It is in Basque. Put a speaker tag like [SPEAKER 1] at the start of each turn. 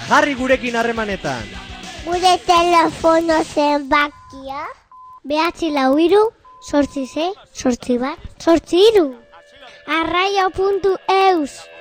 [SPEAKER 1] Jarri gurekin harremanetan.
[SPEAKER 2] Gure telefono zenbakia 943 806 8 bat 8 3. Arraio.eus